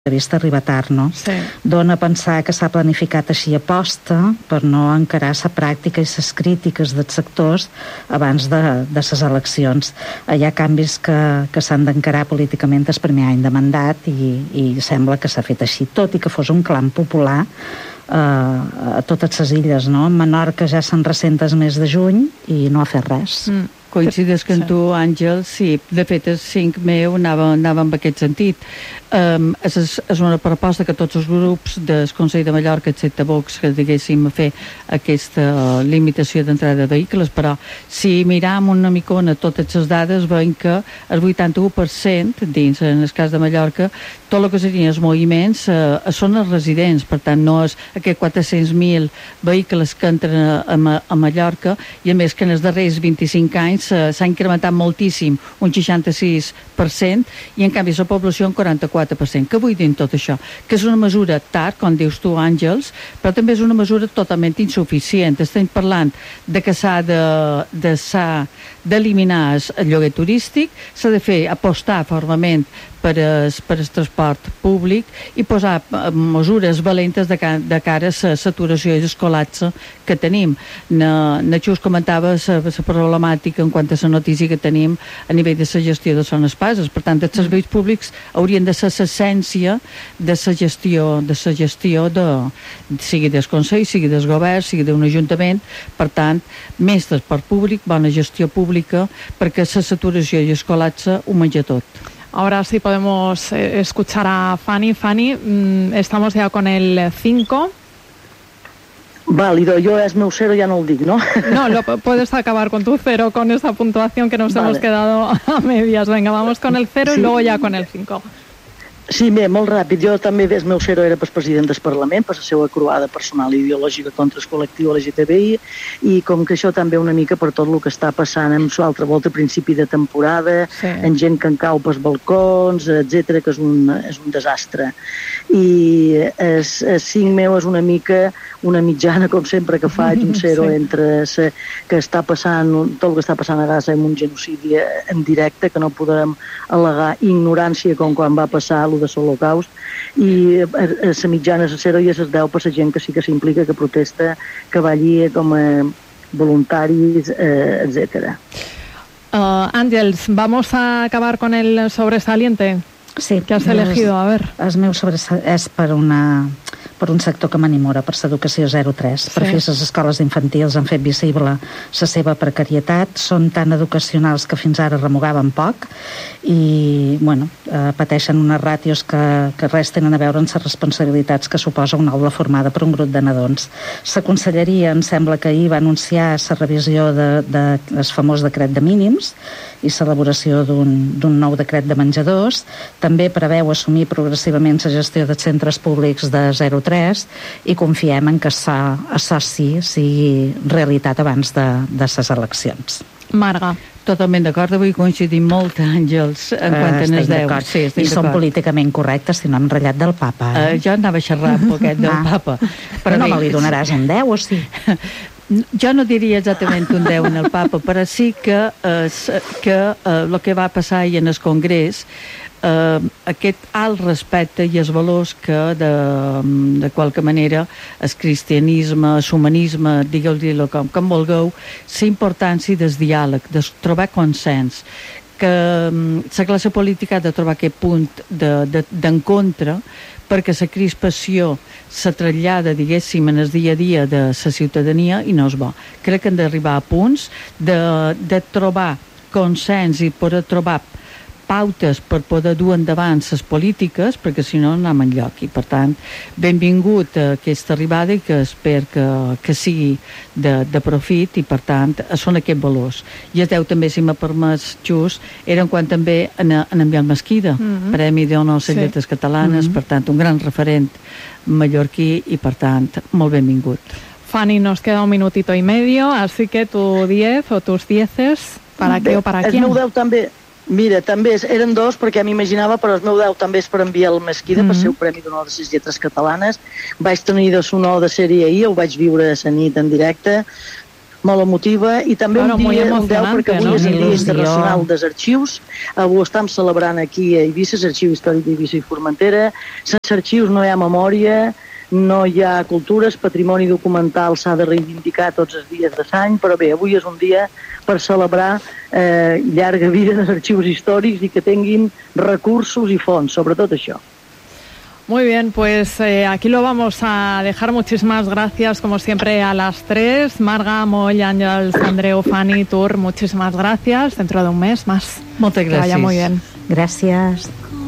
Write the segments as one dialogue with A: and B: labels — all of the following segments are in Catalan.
A: vista arriba tard, no?
B: Sí.
A: Dona a pensar que s'ha planificat així aposta per no encarar la pràctica i les crítiques dels sectors abans de les eleccions. Hi ha canvis que s'han d'encarar políticament el primer any de mandat i sembla que s'ha fet així, tot i que fos un clam popular a totes les illes, no? Menorca ja se'n ressent el mes de juny i no ha fet res.
C: Coincides que en tu, Àngel, sí, de fet el 5 meu anava en aquest sentit. És una proposta que tots els grups del Consell de Mallorca, excepte Vox, que diguéssim a fer aquesta limitació d'entrada de vehicles, però si miram una micona totes les dades veiem que el 81% dins, en el cas de Mallorca, tot el que serien els moviments són els residents, per tant no és aquests 400.000 vehicles que entren a Mallorca, i a més que en els darrers 25 anys s'ha incrementat moltíssim, un 66%, i en canvi la població un 44%. Què vull dir en tot això? Que és una mesura tard, com dius tu, Àngels, però també és una mesura totalment insuficient. Estem parlant de que s'ha d'eliminar el lloguer turístic, s'ha de fer apostar formalment per el transport públic i posar mesures valentes de cara a la saturació i el col·lapse que tenim. Natxús comentava la problemàtica en quant a la notícia que tenim a nivell de la gestió de zones passes. Per tant, els serveis públics haurien de ser l'essència de la gestió sigui del Consell, sigui del Govern, sigui d'un Ajuntament. Per tant, més transport públic, bona gestió pública, perquè la saturació i el col·lapse ho menja tot.
B: Ahora sí podemos escuchar a Fanny. Fanny, estamos ya con el 5.
D: Válido, yo es meu 0 ya no lo digo, ¿no?
B: No, puedes acabar con tu 0, con esta puntuación que nos hemos quedado a medias. Venga, vamos con el 0 y luego ya con el 5.
D: Sí, bé, molt ràpid. Jo també, el meu 0 era per president del Parlament, per la seva croada personal i ideològica contra el col·lectiu LGTBI, i com que això també una mica per tot el que està passant amb l'altra volta a principi de temporada, amb gent que en cau pels balcons, etc, que és un desastre. I el 5 meu és una mica una mitjana, com sempre que faig, un 0 entre que està passant, tot el que està passant a Gaza amb un genocidi en directe, que no podem al·legar ignorància com quan va passar de l'Holocaust, i la mitjana és el 0 i és el 10 per la gent que sí que s'implica, que protesta, que va allí com a voluntaris, etc.
B: Àngels, vamos a acabar con el sobresaliente.
A: Sí,
B: que has elegido, a ver.
A: El meu és per un sector que m'animora, per l'educació 0-3. Per fi les escoles infantils han fet visible la seva precarietat, són tan educacionals que fins ara remugaven poc i, pateixen unes ràtios que res tenen a veure amb les responsabilitats que suposa una aula formada per un grup de nadons. La conselleria, em sembla que ahir va anunciar la revisió del famós decret de mínims i l'elaboració d'un nou decret de menjadors. També preveu assumir progressivament la gestió dels centres públics de 0-3 i confiem en que això sigui realitat abans de les eleccions.
B: Marga.
C: Totalment d'acord, vull coincidir molt, Àngels, en quant a les 10.
A: Sí, i som políticament correctes, si no hem ratllat del papa.
C: Jo anava a xerrar un poquet del papa.
A: Però no me li donaràs un 10, o sí?
C: Jo no diria exactament un 10 en el papa, però sí que el que va passar ahir en el Congrés, aquest alt respecte i els valors que de qualque manera el cristianisme, l'humanisme, digueu-li-lo com vulgueu, la importància del diàleg, de trobar consens, que la classe política ha de trobar aquest punt d'encontre, perquè la crispació se trasllada, diguéssim, en el dia a dia de la ciutadania i no és bo. Crec que hem d'arribar a punts de trobar consens i poder trobar pautes per poder dur endavant les polítiques, perquè si no anem enlloc. I per tant, benvingut a aquesta arribada i que espero que sigui de profit, i per tant són aquests valors. I es deu també, si m'ha permès just, era en quant també en Enviar Mesquida, Premi d'Honor a les Lletres Catalanes, per tant un gran referent mallorquí i per tant molt benvingut.
B: Fanny, nos queda un minutito y medio, así que tu 10 o tus 10 ¿para qué o para quién?
D: El meu 10 també. Mira, també eren 2 perquè m'imaginava, però el meu 10 també és per Enviar el Mesquida, per ser un Premi d'Honor de les Lletres Catalanes. Vaig tenir l'honor de ser-hi ahir, ho vaig viure a la nit en directe. molt emotiva, i també un 10 perquè avui és el Dia Internacional dels Arxius. Avui estem celebrant aquí a Eivissa, l'Arxiu Històric d'Eivissa i Formentera. Sense arxius no hi ha memòria, no hi ha cultures, patrimoni documental s'ha de reivindicar tots els dies de l'any, però bé, avui és un dia per celebrar llarga vida dels arxius històrics i que tinguin recursos i fons, sobretot això.
B: Muy bien, pues aquí lo vamos a dejar. Muchísimas gracias, como siempre, a las tres. Marga, Moll, Àngels, Andreu, Fanny, Tur, muchísimas gracias. Dentro de un mes más.
C: Muchas gracias.
B: Que vaya muy bien.
A: Gracias.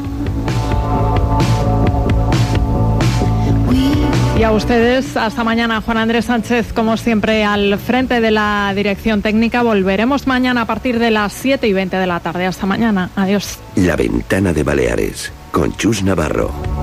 B: Y a ustedes, hasta mañana. Juan Andrés Sánchez, como siempre, al frente de la dirección técnica. Volveremos mañana a partir de las 7:20 de la tarde. Hasta mañana. Adiós.
E: La Ventana de Baleares, con Chus Navarro.